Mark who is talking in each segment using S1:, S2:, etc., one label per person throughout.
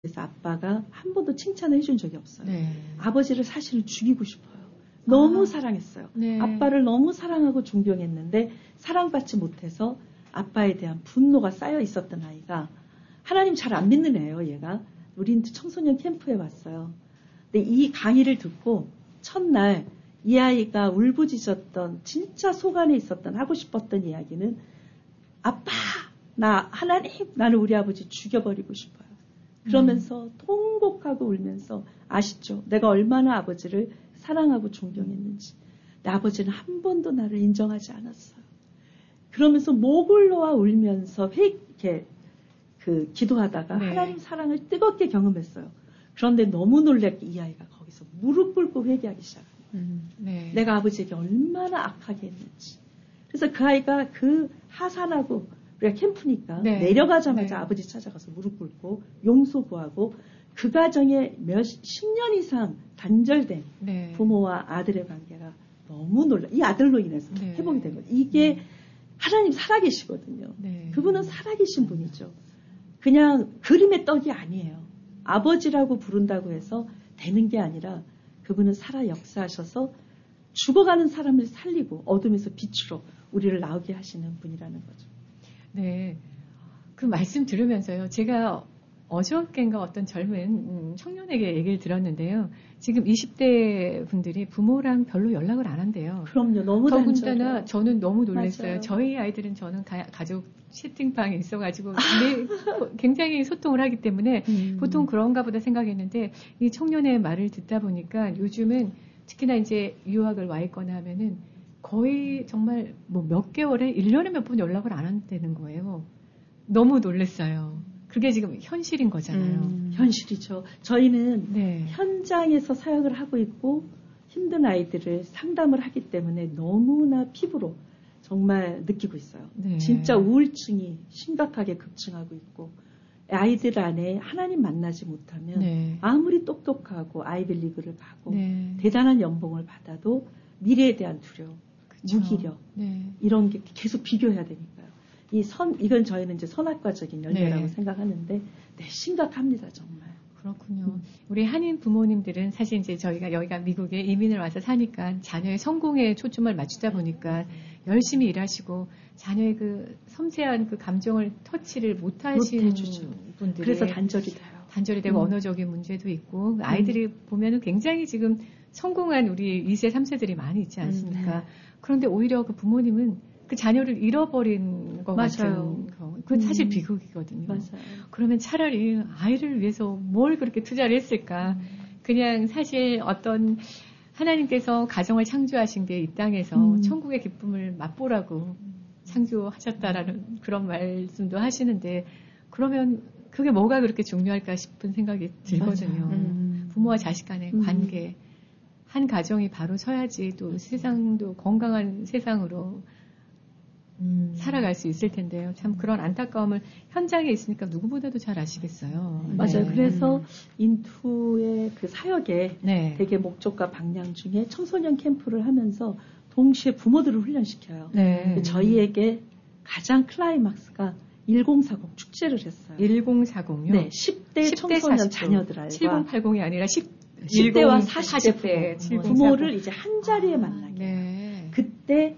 S1: 그래서 아빠가 한 번도 칭찬을 해준 적이 없어요.
S2: 네.
S1: 아버지를 사실은 죽이고 싶어요. 너무 사랑했어요.
S2: 네.
S1: 아빠를 너무 사랑하고 존경했는데 사랑받지 못해서 아빠에 대한 분노가 쌓여 있었던 아이가 하나님 잘 안 믿는 애예요. 얘가 우린 청소년 캠프에 왔어요. 근데 이 강의를 듣고 첫날 이 아이가 울부짖었던 진짜 속 안에 있었던 하고 싶었던 이야기는 아빠 나 하나님 나는 우리 아버지 죽여버리고 싶어요. 그러면서 통곡하고 울면서 아시죠? 내가 얼마나 아버지를 사랑하고 존경했는지. 내 아버지는 한 번도 나를 인정하지 않았어요. 그러면서 목을 놓아 울면서 이렇게 기도하다가
S2: 네.
S1: 하나님 사랑을 뜨겁게 경험했어요. 그런데 너무 놀랍게 이 아이가 거기서 무릎 꿇고 회개하기 시작합니다.
S2: 네.
S1: 내가 아버지에게 얼마나 악하게 했는지. 그래서 그 아이가 하산하고 우리가 캠프니까
S2: 네.
S1: 내려가자마자
S2: 네.
S1: 아버지 찾아가서 무릎 꿇고 용서 구하고 그 가정에 10년 이상 단절된
S2: 네.
S1: 부모와 아들의 관계가 너무 이 아들로 인해서
S2: 네.
S1: 회복이 된 거예요. 이게 하나님 살아계시거든요.
S2: 네.
S1: 그분은 살아계신 분이죠. 그냥 그림의 떡이 아니에요. 아버지라고 부른다고 해서 되는 게 아니라 그분은 살아 역사하셔서 죽어가는 사람을 살리고 어둠에서 빛으로 우리를 나오게 하시는 분이라는 거죠.
S2: 네. 그 말씀 들으면서요. 제가 어저께인가 어떤 젊은 청년에게 얘기를 들었는데요. 지금 20대 분들이 부모랑 별로 연락을 안 한대요.
S1: 그럼요. 너무
S2: 더군다나 저는 너무 놀랐어요.
S1: 맞아요.
S2: 저희 아이들은 저는 가족 채팅방에 있어가지고 굉장히 소통을 하기 때문에 보통 그런가 보다 생각했는데 이 청년의 말을 듣다 보니까 요즘은 특히나 이제 유학을 와 있거나 하면은 거의 정말 뭐 몇 개월에 1년에 몇 번 연락을 안 한다는 거예요. 너무 놀랐어요. 그게 지금 현실인 거잖아요.
S1: 현실이죠. 저희는
S2: 네.
S1: 현장에서 사역을 하고 있고 힘든 아이들을 상담을 하기 때문에 너무나 피부로 정말 느끼고 있어요.
S2: 네.
S1: 진짜 우울증이 심각하게 급증하고 있고 아이들 안에 하나님 만나지 못하면
S2: 네.
S1: 아무리 똑똑하고 아이빌리그를 가고
S2: 네.
S1: 대단한 연봉을 받아도 미래에 대한 두려움,
S2: 그쵸.
S1: 무기력
S2: 네.
S1: 이런 게 계속 비교해야 되니까요. 이건 저희는 이제 선악과적인 열매라고
S2: 네.
S1: 생각하는데 네, 심각합니다 정말.
S2: 그렇군요. 우리 한인 부모님들은 사실 이제 저희가 여기가 미국에 이민을 와서 사니까 자녀의 성공에 초점을 맞추다 보니까 열심히 일하시고 자녀의 그 섬세한 그 감정을 터치를 못 하시는 분들이
S1: 그래서 단절이 돼요.
S2: 단절이 되고 언어적인 문제도 있고 아이들이 보면은 굉장히 지금 성공한 우리 2세, 3세들이 많이 있지 않습니까?
S1: 네.
S2: 그런데 오히려 그 부모님은 그 자녀를 잃어버린 것
S1: 맞아요.
S2: 같은 거. 그건 사실 비극이거든요.
S1: 맞아요.
S2: 그러면 차라리 아이를 위해서 뭘 그렇게 투자를 했을까? 그냥 사실 어떤 하나님께서 가정을 창조하신 게 이 땅에서 천국의 기쁨을 맛보라고 창조하셨다라는 그런 말씀도 하시는데 그러면 그게 뭐가 그렇게 중요할까 싶은 생각이 들거든요. 부모와 자식 간의 관계. 한 가정이 바로 서야지 또 세상도 건강한 세상으로 살아갈 수 있을 텐데요. 참 그런 안타까움을 현장에 있으니까 누구보다도 잘 아시겠어요.
S1: 맞아요.
S2: 네.
S1: 그래서 인투의 그 사역의
S2: 네.
S1: 되게 목적과 방향 중에 청소년 캠프를 하면서 동시에 부모들을 훈련시켜요.
S2: 네.
S1: 저희에게 가장 클라이막스가 1040 축제를 했어요.
S2: 1040요?
S1: 네, 10대 청소년
S2: 40도.
S1: 자녀들과
S2: 7080이 아니라
S1: 10대와 40대 부모를
S2: 1040.
S1: 이제 한 자리에 만나게.
S2: 네.
S1: 그때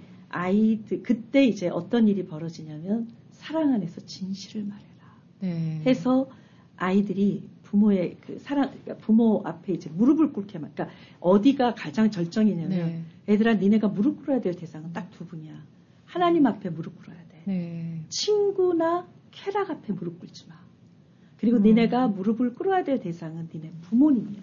S1: 그때 이제 어떤 일이 벌어지냐면 사랑 안에서 진실을 말해라.
S2: 네.
S1: 해서 아이들이 부모의 그 그러니까 부모 앞에 이제 무릎을 꿇게 그러니까 어디가 가장 절정이냐면
S2: 네.
S1: 애들아 니네가 무릎 꿇어야 될 대상은 딱 두 분이야. 하나님 앞에 무릎 꿇어야 돼.
S2: 네.
S1: 친구나 쾌락 앞에 무릎 꿇지 마. 그리고 니네가 무릎을 꿇어야 될 대상은 니네 부모님이야.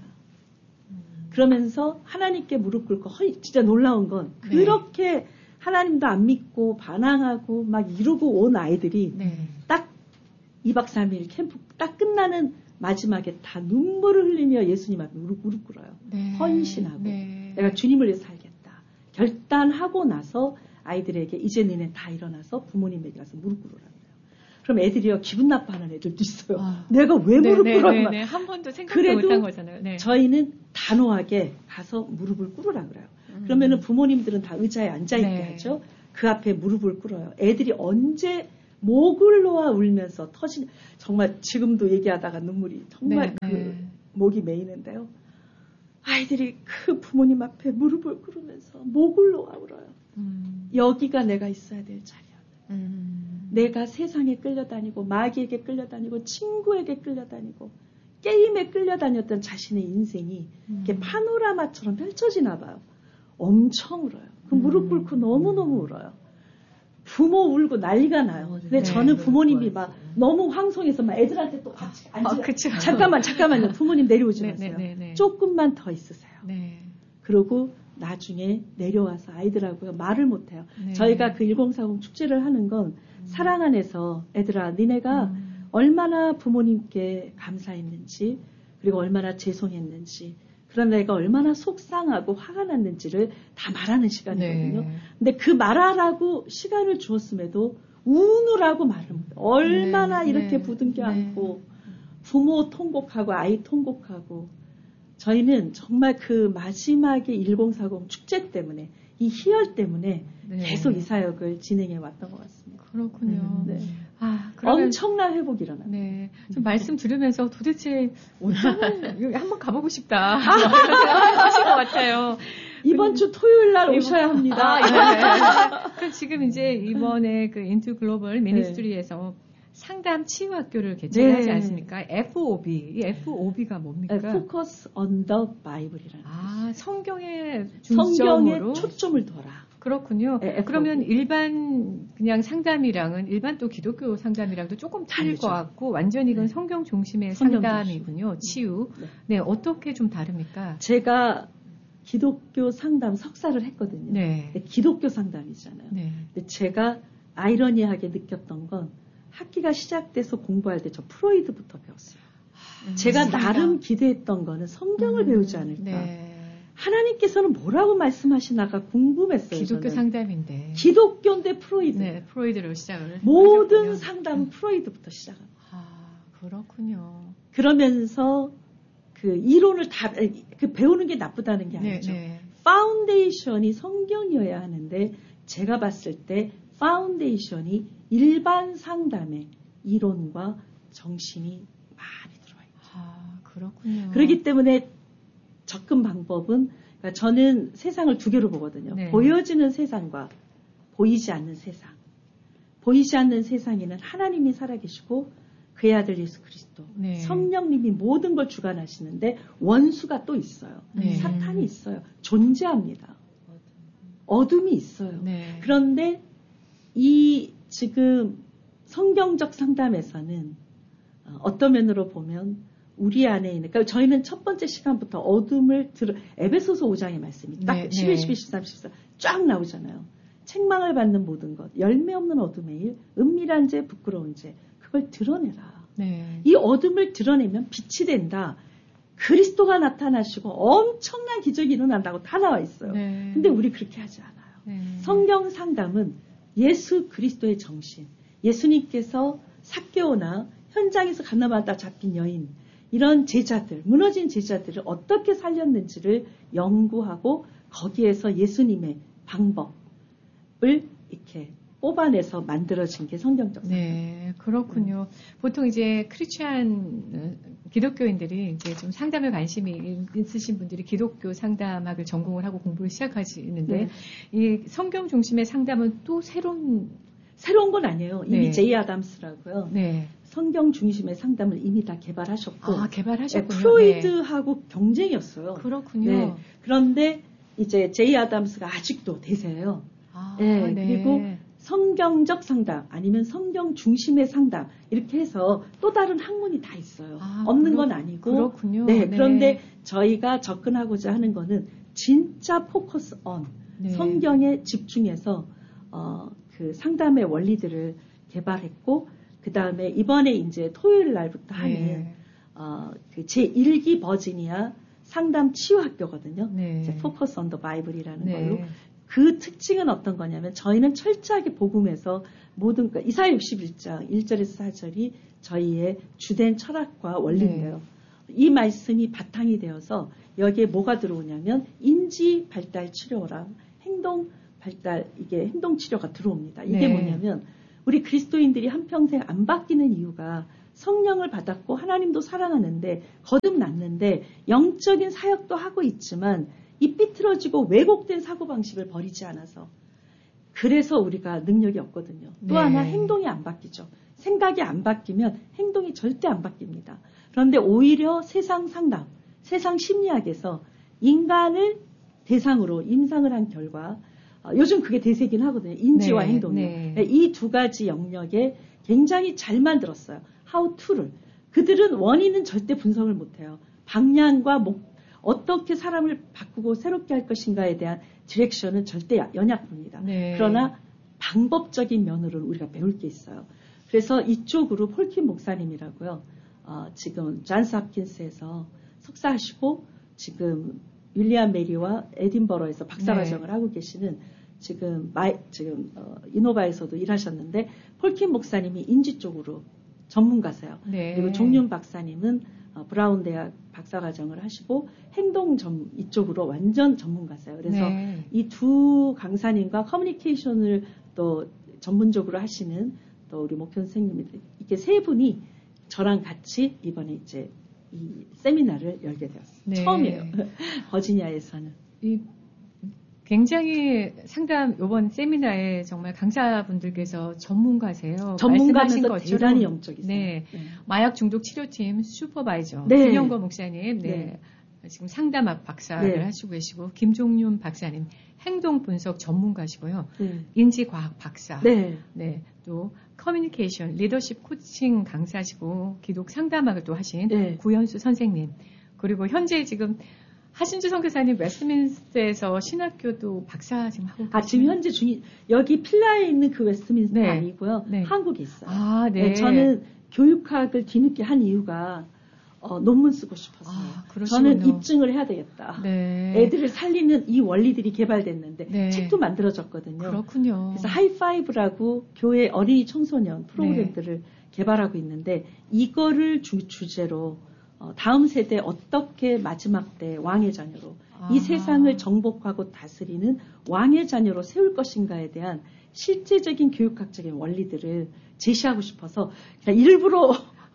S1: 그러면서 하나님께 무릎 꿇고 진짜 놀라운 건 그렇게 하나님도 안 믿고 반항하고 막 이러고 온 아이들이 딱 2박 3일 캠프 딱 끝나는 마지막에 다 눈물을 흘리며 예수님 앞에 무릎 꿇어요.
S2: 네.
S1: 헌신하고 내가 주님을 위해서 살겠다. 결단하고 나서 아이들에게 이제 너네 다 일어나서 부모님에게 가서 무릎 꿇으라 그래요. 그럼 애들이요 기분 나빠하는 애들도 있어요. 내가 왜 무릎 꿇어?
S2: 한 번도 생각도 못한 거잖아요. 네.
S1: 저희는 단호하게 가서 무릎을 꿇으라 그래요. 그러면은 부모님들은 다 의자에 앉아 있게 하죠. 그 앞에 무릎을 꿇어요. 애들이 언제 목을 놓아 울면서 터진, 정말 지금도 얘기하다가 눈물이 정말 목이 메이는데요. 아이들이 그 부모님 앞에 무릎을 꿇으면서 목을 놓아 울어요. 여기가 내가 있어야 될 자리야. 내가 세상에 끌려다니고 마귀에게 끌려다니고 친구에게 끌려다니고 게임에 끌려다녔던 자신의 인생이 이렇게 파노라마처럼 펼쳐지나 봐요. 엄청 울어요. 그 무릎 꿇고 너무너무 울어요. 부모 울고 난리가 나요. 근데 저는 부모님이 막 너무 황송해서 막 애들한테 또 같이 잠깐만요. 부모님 내려오지 마세요. 조금만 더 있으세요. 그러고 나중에 내려와서 아이들하고 말을 못해요. 저희가 그 1040 축제를 하는 건 사랑 안에서 애들아 니네가 얼마나 부모님께 감사했는지 그리고 얼마나 죄송했는지 그런 내가 얼마나 속상하고 화가 났는지를 다 말하는 시간이거든요. 근데 그 말하라고 시간을 주었음에도 우느라고 말을 못해요. 얼마나 이렇게 부둥켜 안고 부모 통곡하고 아이 통곡하고 저희는 정말 그 마지막에 1040 축제 때문에 이 희열 때문에 계속 이 사역을 진행해 왔던 것 같습니다.
S2: 그렇군요.
S1: 엄청난 회복이 일어나요.
S2: 좀 말씀 들으면서 도대체 어쩌면 한번 가보고 싶다. 하실 것 같아요.
S1: 이번 주 토요일 날 오셔야 합니다.
S2: 그럼 지금 이제 이번에 그 인투 글로벌 미니스트리에서 상담 치유학교를 개최하지 않습니까? FOB. 이 FOB가 뭡니까?
S1: Focus on the Bible이라는
S2: 성경의
S1: 초점을 둬라.
S2: 그렇군요. 그러면 일반 그냥 상담이랑은 일반 또 기독교 상담이랑도 조금 틀릴 것 같고 완전히 이건 성경 중심의 상담이군요. 치유. 어떻게 좀 다릅니까?
S1: 제가 기독교 상담 석사를 했거든요. 기독교 상담이잖아요. 근데 제가 아이러니하게 느꼈던 건 학기가 시작돼서 공부할 때 저 프로이드부터 배웠어요. 제가 나름 기대했던 거는 성경을 배우지 않을까. 하나님께서는 뭐라고 말씀하시나가 궁금했어요.
S2: 기독교
S1: 저는.
S2: 상담인데.
S1: 기독교인데 프로이드.
S2: 프로이드로 시작을.
S1: 모든 상담은 프로이드부터 시작합니다.
S2: 그렇군요.
S1: 그러면서 그 이론을 다 배우는 게 나쁘다는 게 아니죠. 파운데이션이 성경이어야 하는데 제가 봤을 때 파운데이션이 일반 상담의 이론과 정신이 많이 들어와 있죠.
S2: 그렇군요.
S1: 그렇기 때문에 접근 방법은 그러니까 저는 세상을 두 개로 보거든요. 보여지는 세상과 보이지 않는 세상. 보이지 않는 세상에는 하나님이 살아계시고 그의 아들 예수 그리스도, 성령님이 모든 걸 주관하시는데 원수가 또 있어요. 사탄이 있어요. 존재합니다. 어둠이 있어요. 그런데 이 지금 성경적 상담에서는 어떤 면으로 보면 우리 안에 있는, 그러니까 저희는 첫 번째 시간부터 어둠을 에베소서 5장의 말씀이 딱 11, 12, 13, 14 쫙 나오잖아요. 책망을 받는 모든 것, 열매 없는 어둠의 일, 은밀한 죄, 부끄러운 죄, 그걸 드러내라. 이 어둠을 드러내면 빛이 된다. 그리스도가 나타나시고 엄청난 기적이 일어난다고 다 나와 있어요. 근데 우리 그렇게 하지 않아요. 성경 상담은 예수 그리스도의 정신, 예수님께서 삭개오나 현장에서 가나마다 잡힌 여인, 이런 제자들, 무너진 제자들을 어떻게 살렸는지를 연구하고 거기에서 예수님의 방법을 이렇게 뽑아내서 만들어진 게 성경적 상담.
S2: 그렇군요. 보통 이제 크리스찬 기독교인들이 이제 좀 상담에 관심이 있으신 분들이 기독교 상담학을 전공을 하고 공부를 시작하시는데 이 성경 중심의 상담은 또 새로운
S1: 건 아니에요. 이미 제이 아담스라고요. 성경 중심의 상담을 이미 다 개발하셨고.
S2: 개발하셨군요.
S1: 프로이드하고 경쟁이었어요.
S2: 그렇군요.
S1: 그런데 이제 제이 아담스가 아직도 대세예요. 그리고 성경적 상담 아니면 성경 중심의 상담 이렇게 해서 또 다른 학문이 다 있어요. 없는 건 아니고.
S2: 그렇군요.
S1: 그런데 저희가 접근하고자 하는 거는 진짜 포커스 온 성경에 집중해서 그 상담의 원리들을 개발했고 그 다음에 이번에 이제 토요일 날부터 하는 그 제1기 버지니아 상담 치유학교거든요. 이제 포커스 온 더 바이블이라는 걸로. 그 특징은 어떤 거냐면 저희는 철저하게 복음에서 모든 이사야 61장 1절에서 4절이 저희의 주된 철학과 원리예요. 이 말씀이 바탕이 되어서 여기에 뭐가 들어오냐면 인지 발달 치료랑 행동 발달 이게 행동 치료가 들어옵니다. 이게 뭐냐면 우리 그리스도인들이 한평생 안 바뀌는 이유가 성령을 받았고 하나님도 사랑하는데 거듭났는데 영적인 사역도 하고 있지만 이 삐뚤어지고 왜곡된 사고방식을 버리지 않아서 그래서 우리가 능력이 없거든요. 또 하나 행동이 안 바뀌죠. 생각이 안 바뀌면 행동이 절대 안 바뀝니다. 그런데 오히려 세상 상담, 세상 심리학에서 인간을 대상으로 임상을 한 결과 요즘 그게 대세긴 하거든요. 인지와 행동이요. 이 두 가지 영역에 굉장히 잘 만들었어요. How to를. 그들은 원인은 절대 분석을 못해요. 방향과 어떻게 사람을 바꾸고 새롭게 할 것인가에 대한 디렉션은 절대 연약합니다. 그러나 방법적인 면으로는 우리가 배울 게 있어요. 그래서 이쪽으로 폴킨 목사님이라고요. 지금 존스 홉킨스에서 석사하시고 지금 윌리엄 메리와 에딘버러에서 박사과정을 하고 계시는 지금 이노바에서도 일하셨는데 폴킨 목사님이 인지 쪽으로 전문가세요. 그리고 종윤 박사님은 브라운 대학 박사과정을 하시고 행동 이쪽으로 완전 전문가세요. 그래서 이 두 강사님과 커뮤니케이션을 또 전문적으로 하시는 또 우리 목표 선생님들 이렇게 세 분이 저랑 같이 이번에 이제 이 세미나를 열게 되었어요. 처음이에요. 버지니아에서는.
S2: 굉장히 상담 이번 세미나에 정말 강사분들께서 전문가세요.
S1: 전문가면서 대단히 영적이세요.
S2: 마약 중독 치료팀 슈퍼바이저 김영거 목사님, 지금 상담학 박사를 하시고 계시고 김종윤 박사님 행동 분석 전문가시고요. 인지과학 박사, 또 커뮤니케이션 리더십 코칭 강사시고 기독 상담학을 또 하신 구현수 선생님, 그리고 현재 지금 하신주 선교사님 웨스트민스터에서 신학교도 박사 지금 하고 계세요.
S1: 지금 현재 여기 필라에 있는 그 웨스트민스터 아니고요. 한국에 있어요. 저는 교육학을 뒤늦게 한 이유가 논문 쓰고 싶었어요. 저는 입증을 해야 되겠다. 애들을 살리는 이 원리들이 개발됐는데 책도 만들어졌거든요.
S2: 그렇군요.
S1: 그래서 하이파이브라고 교회 어린이 청소년 프로그램들을 개발하고 있는데 이거를 주제로 다음 세대 어떻게 마지막 때 왕의 자녀로 이 세상을 정복하고 다스리는 왕의 자녀로 세울 것인가에 대한 실제적인 교육학적인 원리들을 제시하고 싶어서 그냥 일부러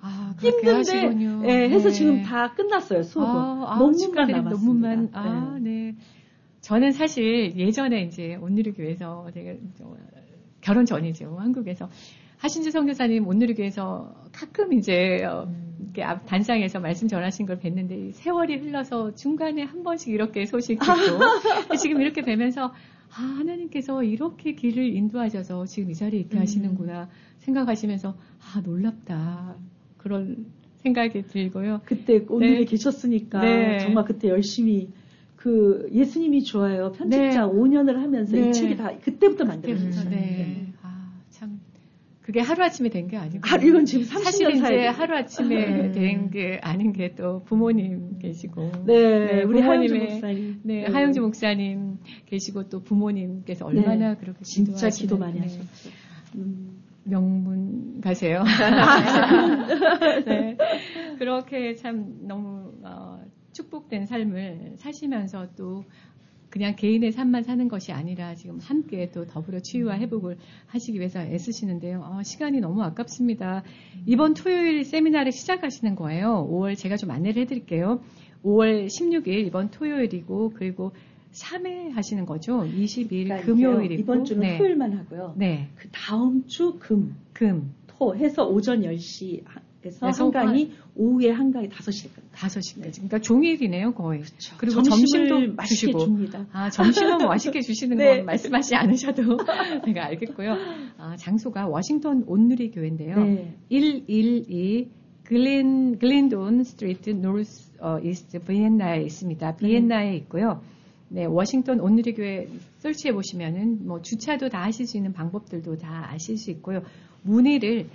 S1: 힘든데 해서 지금 다 끝났어요. 수업은. 논문만 남았습니다.
S2: 저는 사실 예전에 이제 온누리교회에서 결혼 전이죠. 한국에서 하신주 선교사님 온누리교회에서 가끔 이제 단상에서 말씀 전하신 걸 뵀는데 세월이 흘러서 중간에 한 번씩 이렇게 소식 듣고 지금 이렇게 뵈면서 하나님께서 이렇게 길을 인도하셔서 지금 이 자리에 있게 하시는구나 생각하시면서 놀랍다 그런 생각이 들고요.
S1: 그때 온누리에 계셨으니까 정말 그때 열심히 예수님이 좋아요 편집장 5년을 하면서 이 책이 다 그때부터 만들어졌어요.
S2: 참 그게 하루아침에 된 게 아니고
S1: 이건 지금 30년
S2: 사실 이제 하루아침에 된 게 아닌 게 또 부모님 계시고
S1: 우리 하영주 목사님
S2: 하영주 목사님 계시고 또 부모님께서 얼마나 그렇게
S1: 진짜 기도 많이 하셨어요.
S2: 명문 가세요. 그렇게 참 너무 축복된 삶을 사시면서 또 그냥 개인의 삶만 사는 것이 아니라 지금 함께 또 더불어 치유와 회복을 하시기 위해서 애쓰시는데요. 시간이 너무 아깝습니다. 이번 토요일 세미나를 시작하시는 거예요. 5월 제가 좀 안내를 해드릴게요. 5월 16일 이번 토요일이고 그리고 3회 하시는 거죠. 22일 그러니까 금요일이고
S1: 이번 주는 토요일만 하고요. 그 다음 주 토 해서 오전 10시 에서 한 강이 오후에 한 강이 5시에 끝나요.
S2: 5시까지. 그러니까 종일이네요, 거의.
S1: 그렇죠.
S2: 그리고 점심도
S1: 맛있게
S2: 주시고.
S1: 줍니다.
S2: 점심은 맛있게 주시는 건 말씀하시지 않으셔도 제가 알겠고요. 장소가 워싱턴 온누리 교회인데요. 112 글린돈 스트리트 노스 이스트 비엔나에 있습니다. 비엔나에 있고요. 워싱턴 온누리 교회 설치해 보시면은 주차도 다 하실 수 있는 방법들도 다 아실 수 있고요. 문의를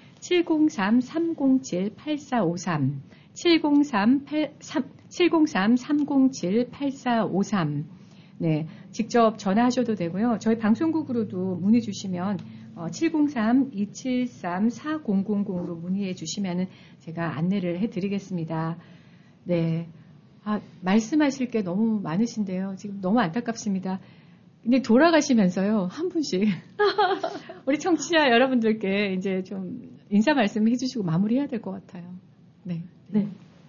S2: 703-307-8453 703-307-8453 직접 전화하셔도 되고요. 저희 방송국으로도 문의 주시면 703-273-4000으로 문의해 주시면 제가 안내를 해드리겠습니다. 말씀하실 게 너무 많으신데요. 지금 너무 안타깝습니다. 근데 돌아가시면서요, 한 분씩. 우리 청취자 여러분들께 이제 좀 인사 말씀 해주시고 마무리해야 될 것 같아요. 네.
S1: 네.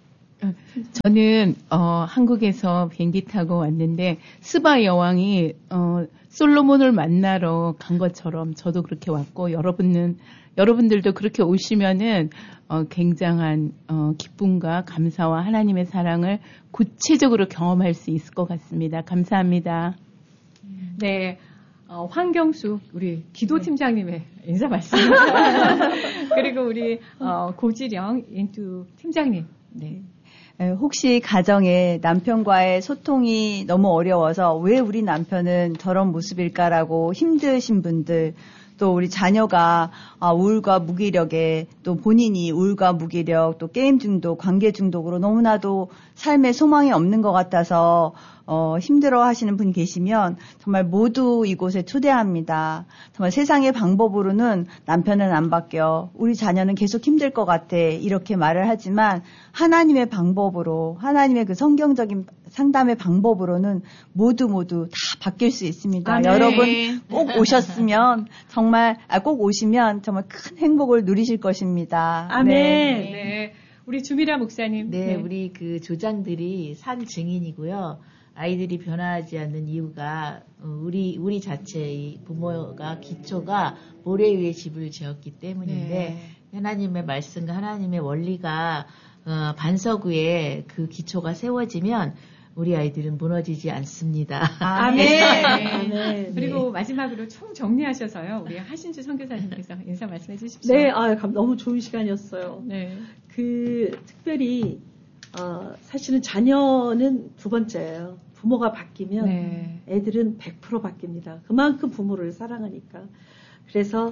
S3: 저는 한국에서 비행기 타고 왔는데 스바 여왕이 솔로몬을 만나러 간 것처럼 저도 그렇게 왔고 여러분들도 그렇게 오시면은 굉장한 기쁨과 감사와 하나님의 사랑을 구체적으로 경험할 수 있을 것 같습니다. 감사합니다.
S2: 네. 황경수 우리 기도팀장님의 인사 말씀. 그리고 우리 고지령 인투 팀장님. 네.
S4: 혹시 가정에 남편과의 소통이 너무 어려워서 왜 우리 남편은 저런 모습일까라고 힘드신 분들, 또 우리 자녀가 우울과 무기력에, 또 본인이 우울과 무기력, 또 게임 중독, 관계 중독으로 너무나도 삶에 소망이 없는 것 같아서 힘들어 하시는 분이 계시면 정말 모두 이곳에 초대합니다. 정말 세상의 방법으로는 남편은 안 바뀌어, 우리 자녀는 계속 힘들 것 같아, 이렇게 말을 하지만 하나님의 방법으로, 하나님의 그 성경적인 상담의 방법으로는 모두 다 바뀔 수 있습니다.
S3: 아멘.
S4: 여러분 꼭 오셨으면 정말 꼭 오시면 정말 큰 행복을 누리실 것입니다.
S1: 아멘.
S2: 네. 우리 주미라 목사님.
S5: 네, 우리 그 조장들이 산 증인이고요. 아이들이 변화하지 않는 이유가 우리 자체의 부모가 기초가 모래 위에 집을 지었기 때문인데
S2: 네.
S5: 하나님의 말씀과 하나님의 원리가 반석 위에 그 기초가 세워지면 우리 아이들은 무너지지 않습니다.
S1: 아멘.
S2: 네. 그리고 마지막으로 총 정리하셔서요. 우리 하신주 선교사님께서 인사 말씀해 주십시오.
S1: 네, 너무 좋은 시간이었어요.
S2: 네.
S1: 특별히 사실은 자녀는 두 번째예요. 부모가 바뀌면
S2: 네.
S1: 애들은 100% 바뀝니다. 그만큼 부모를 사랑하니까. 그래서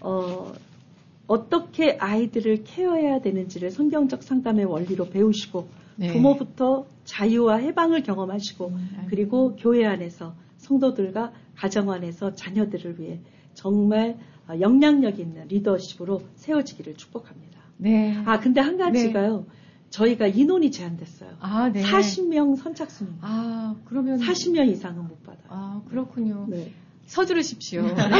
S1: 어떻게 아이들을 케어해야 되는지를 성경적 상담의 원리로 배우시고
S2: 네.
S1: 부모부터 자유와 해방을 경험하시고 그리고 교회 안에서 성도들과 가정 안에서 자녀들을 위해 정말 영향력 있는 리더십으로 세워지기를 축복합니다.
S2: 네.
S1: 근데 한 가지가요. 저희가 인원이 제한됐어요.
S2: 네.
S1: 40명 선착순입니다.
S2: 그러면
S1: 40명 이상은 못 받아요.
S2: 그렇군요.
S1: 네.
S2: 서두르십시오.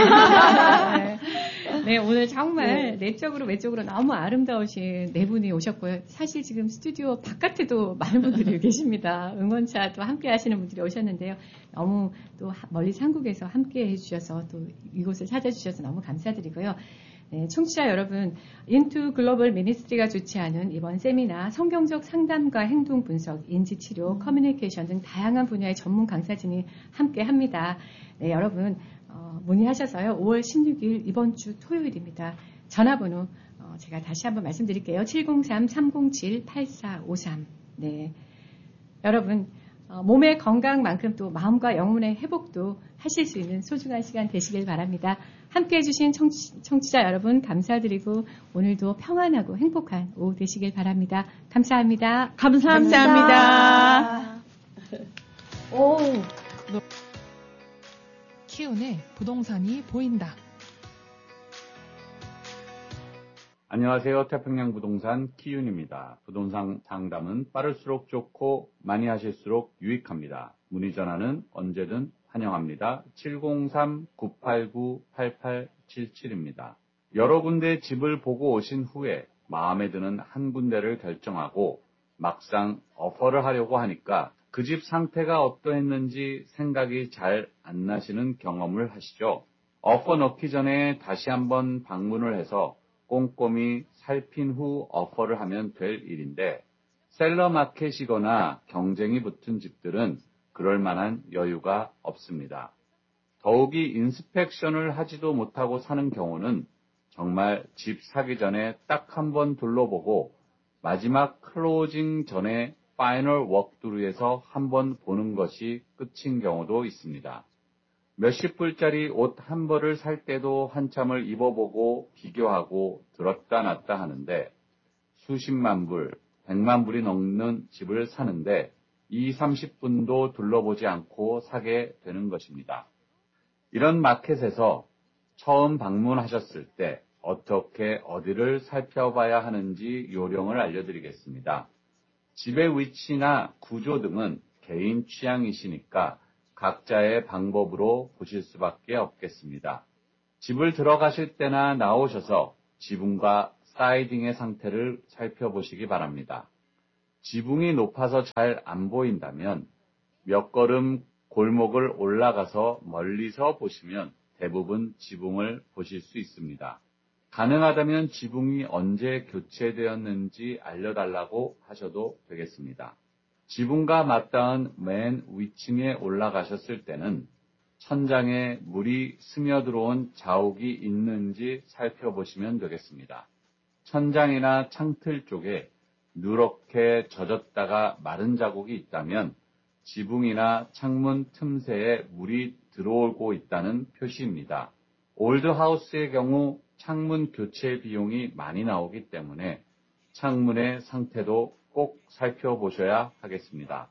S2: 네, 오늘 정말 내적으로 외적으로 너무 아름다우신 네 분이 오셨고요. 사실 지금 스튜디오 바깥에도 많은 분들이 계십니다. 응원차도 함께 하시는 분들이 오셨는데요. 너무 또 멀리 한국에서 함께 해주셔서 또 이곳을 찾아주셔서 너무 감사드리고요. 네, 청취자 여러분, 인투 글로벌 미니스트리가 주최하는 이번 세미나 성경적 상담과 행동 분석, 인지치료, 커뮤니케이션 등 다양한 분야의 전문 강사진이 함께 합니다. 네, 여러분 문의하셔서요. 5월 16일 이번 주 토요일입니다. 전화번호 제가 다시 한번 말씀드릴게요. 703-307-8453. 네, 여러분 몸의 건강만큼 또 마음과 영혼의 회복도 하실 수 있는 소중한 시간 되시길 바랍니다. 함께해 주신 청취자 여러분 감사드리고 오늘도 평안하고 행복한 오후 되시길 바랍니다. 감사합니다.
S3: 감사합니다.
S6: 키운의 부동산이 보인다.
S7: 안녕하세요. 태평양 부동산 키윤입니다. 부동산 상담은 빠를수록 좋고 많이 하실수록 유익합니다. 문의 전화는 언제든 환영합니다. 703-989-8877입니다. 여러 군데 집을 보고 오신 후에 마음에 드는 한 군데를 결정하고 막상 오퍼를 하려고 하니까 그 집 상태가 어떠했는지 생각이 잘 안 나시는 경험을 하시죠. 오퍼 넣기 전에 다시 한번 방문을 해서 꼼꼼히 살핀 후 오퍼를 하면 될 일인데 셀러 마켓이거나 경쟁이 붙은 집들은 그럴 만한 여유가 없습니다. 더욱이 인스펙션을 하지도 못하고 사는 경우는 정말 집 사기 전에 딱 한번 둘러보고 마지막 클로징 전에 파이널 워크드루에서 한번 보는 것이 끝인 경우도 있습니다. 몇십 불짜리 옷 한 벌을 살 때도 한참을 입어보고 비교하고 들었다 놨다 하는데 수십만 불, 100만 불이 넘는 집을 사는데 20, 30분도 둘러보지 않고 사게 되는 것입니다. 이런 마켓에서 처음 방문하셨을 때 어떻게 어디를 살펴봐야 하는지 요령을 알려드리겠습니다. 집의 위치나 구조 등은 개인 취향이시니까 각자의 방법으로 보실 수밖에 없겠습니다. 집을 들어가실 때나 나오셔서 지붕과 사이딩의 상태를 살펴보시기 바랍니다. 지붕이 높아서 잘 안 보인다면 몇 걸음 골목을 올라가서 멀리서 보시면 대부분 지붕을 보실 수 있습니다. 가능하다면 지붕이 언제 교체되었는지 알려달라고 하셔도 되겠습니다. 지붕과 맞닿은 맨 위층에 올라가셨을 때는 천장에 물이 스며들어온 자욱이 있는지 살펴보시면 되겠습니다. 천장이나 창틀 쪽에 누렇게 젖었다가 마른 자국이 있다면 지붕이나 창문 틈새에 물이 들어오고 있다는 표시입니다. 올드하우스의 경우 창문 교체 비용이 많이 나오기 때문에 창문의 상태도 꼭 살펴보셔야 하겠습니다.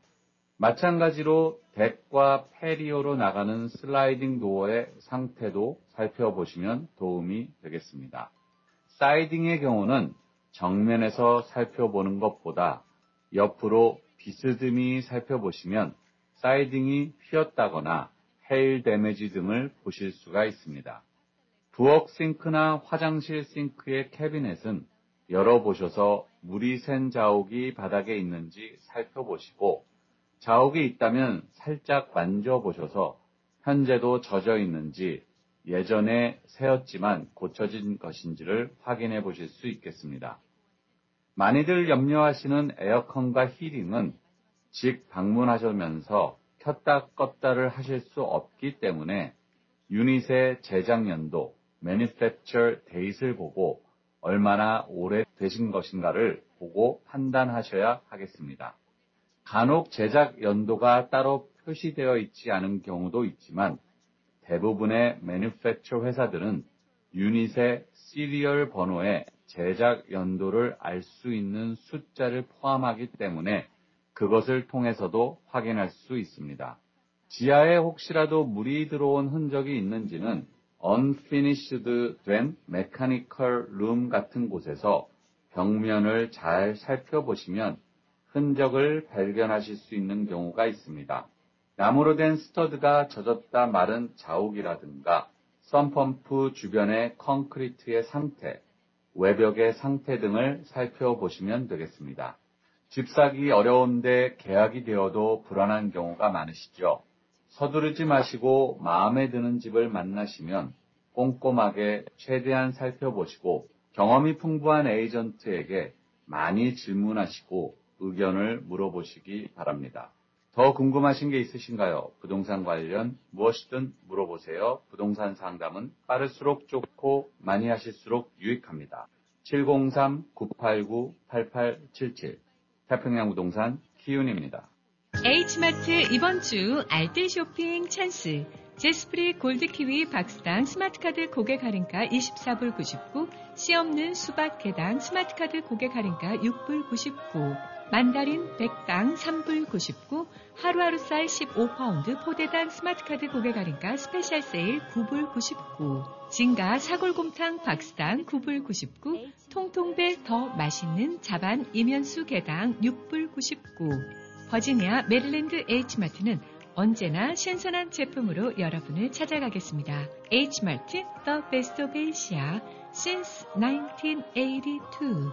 S7: 마찬가지로 덱과 패리오로 나가는 슬라이딩 도어의 상태도 살펴보시면 도움이 되겠습니다. 사이딩의 경우는 정면에서 살펴보는 것보다 옆으로 비스듬히 살펴보시면 사이딩이 휘었다거나 헤일 데미지 등을 보실 수가 있습니다. 부엌 싱크나 화장실 싱크의 캐비넷은 열어보셔서 물이 샌 자욱이 바닥에 있는지 살펴보시고 자욱이 있다면 살짝 만져보셔서 현재도 젖어 있는지 예전에 새었지만 고쳐진 것인지를 확인해 보실 수 있겠습니다. 많이들 염려하시는 에어컨과 히팅은 직 방문하시면서 켰다 껐다를 하실 수 없기 때문에 유닛의 제작 연도, Manufacture Date을 보고 얼마나 오래되신 것인가를 보고 판단하셔야 하겠습니다. 간혹 제작 연도가 따로 표시되어 있지 않은 경우도 있지만 대부분의 Manufacture 회사들은 유닛의 시리얼 번호에 제작 연도를 알 수 있는 숫자를 포함하기 때문에 그것을 통해서도 확인할 수 있습니다. 지하에 혹시라도 물이 들어온 흔적이 있는지는 unfinished 된 mechanical room 같은 곳에서 벽면을 잘 살펴보시면 흔적을 발견하실 수 있는 경우가 있습니다. 나무로 된 스터드가 젖었다 마른 자욱이라든가 썬펌프 주변의 콘크리트의 상태, 외벽의 상태 등을 살펴보시면 되겠습니다. 집 사기 어려운데 계약이 되어도 불안한 경우가 많으시죠? 서두르지 마시고 마음에 드는 집을 만나시면 꼼꼼하게 최대한 살펴보시고 경험이 풍부한 에이전트에게 많이 질문하시고 의견을 물어보시기 바랍니다. 더 궁금하신 게 있으신가요? 부동산 관련 무엇이든 물어보세요. 부동산 상담은 빠를수록 좋고 많이 하실수록 유익합니다. 703-989-8877 태평양 부동산 키윤입니다.
S2: H마트 이번 주 알뜰 쇼핑 찬스. 제스프리 골드키위 박스당 스마트카드 고객 할인가 24불 99, 씨 없는 수박 개당 스마트카드 고객 할인가 6불 99, 만다린 100당 3불 99, 하루하루 쌀 15파운드 포대당 스마트카드 고객 할인가 스페셜 세일 9불 99, 진가 사골곰탕 박스당 9불 99, 통통배 더 맛있는 자반 이면수 개당 6불 99, 버지니아 메릴랜드 H마트는 언제나 신선한 제품으로 여러분을 찾아가겠습니다. H마트 The Best of Asia since 1982.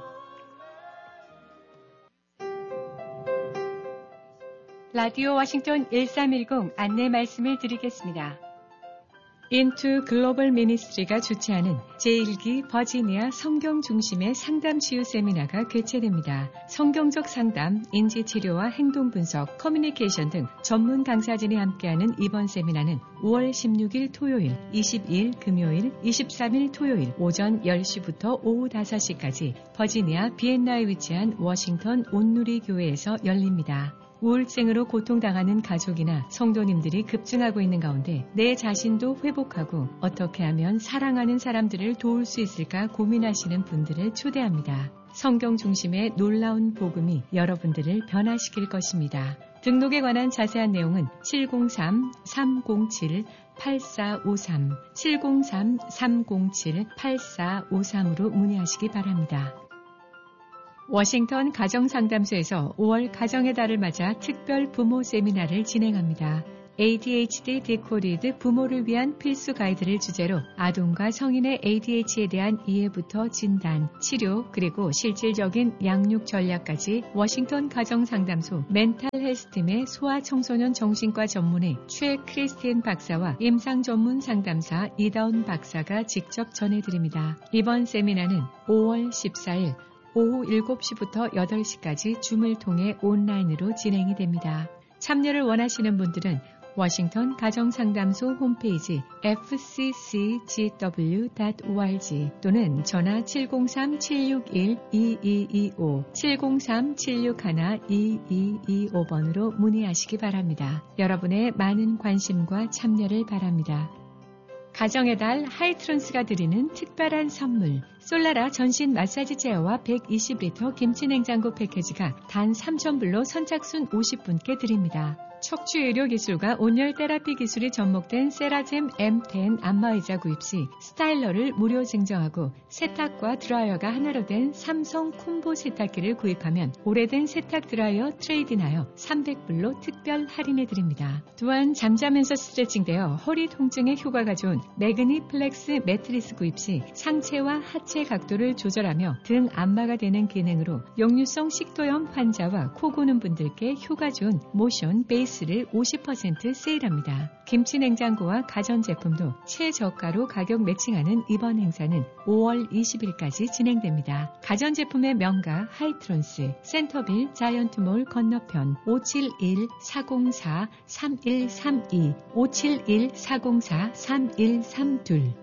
S2: 라디오 워싱턴 1310 안내 말씀을 드리겠습니다. 인투 글로벌 미니스트리가 주최하는 제1기 버지니아 성경 중심의 상담 치유 세미나가 개최됩니다. 성경적 상담, 인지치료와 행동분석, 커뮤니케이션 등 전문 강사진이 함께하는 이번 세미나는 5월 16일 토요일, 22일 금요일, 23일 토요일 오전 10시부터 오후 5시까지 버지니아 비엔나에 위치한 워싱턴 온누리 교회에서 열립니다. 우울증으로 고통당하는 가족이나 성도님들이 급증하고 있는 가운데 내 자신도 회복하고 어떻게 하면 사랑하는 사람들을 도울 수 있을까 고민하시는 분들을 초대합니다. 성경 중심의 놀라운 복음이 여러분들을 변화시킬 것입니다. 등록에 관한 자세한 내용은 703-307-8453, 703-307-8453으로 문의하시기 바랍니다. 워싱턴 가정상담소에서 5월 가정의 달을 맞아 특별 부모 세미나를 진행합니다. ADHD 디코디드 부모를 위한 필수 가이드를 주제로 아동과 성인의 ADHD에 대한 이해부터 진단, 치료, 그리고 실질적인 양육 전략까지 워싱턴 가정상담소 멘탈 헬스팀의 소아청소년 정신과 전문의 최 크리스틴 박사와 임상 전문 상담사 이다운 박사가 직접 전해드립니다. 이번 세미나는 5월 14일 오후 7시부터 8시까지 줌을 통해 온라인으로 진행이 됩니다. 참여를 원하시는 분들은 워싱턴 가정상담소 홈페이지 fccgw.org 또는 전화 703-761-2225, 703-761-2225번으로 문의하시기 바랍니다. 여러분의 많은 관심과 참여를 바랍니다. 가정의 달 하이트론스가 드리는 특별한 선물, 솔라라 전신 마사지 체어와 120리터 김치냉장고 패키지가 단 3,000불로 선착순 50분께 드립니다. 척추 의료 기술과 온열 테라피 기술이 접목된 세라젬 M10 안마의자 구입 시 스타일러를 무료 증정하고 세탁과 드라이어가 하나로 된 삼성 콤보 세탁기를 구입하면 오래된 세탁 드라이어 트레이드인하여 300불로 특별 할인해 드립니다. 또한 잠자면서 스트레칭되어 허리 통증에 효과가 좋은 매그니 플렉스 매트리스 구입 시 상체와 하체 각도를 조절하며 등 안마가 되는 기능으로 역류성 식도염 환자와 코 고는 분들께 효과 좋은 모션 베이스 를 50% 세일합니다. 김치냉장고와 가전제품도 최저가로 가격 매칭하는 이번 행사는 5월 20일까지 진행됩니다. 가전제품의 명가 하이트론스, 센터빌 자이언트몰 건너편 571-404-3132, 571-404-3132